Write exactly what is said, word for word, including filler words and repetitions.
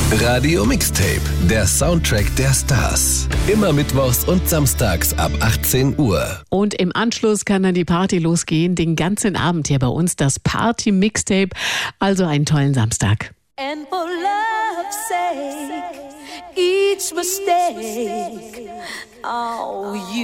Radio Mixtape, der Soundtrack der Stars. Immer mittwochs und samstags ab achtzehn Uhr. Und im Anschluss kann dann die Party losgehen. Den ganzen Abend hier bei uns das Party Mixtape. Also einen tollen Samstag. And for love's sake, each mistake, oh, you